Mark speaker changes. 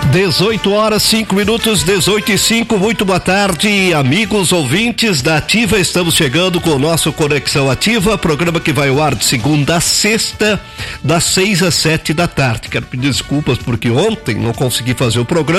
Speaker 1: 18h05, 18h05, muito boa tarde, amigos ouvintes da Ativa. Estamos chegando com o nosso Conexão Ativa, programa que vai ao ar de segunda a sexta, das 6 às 7 da tarde. Quero pedir desculpas porque ontem não consegui fazer o programa.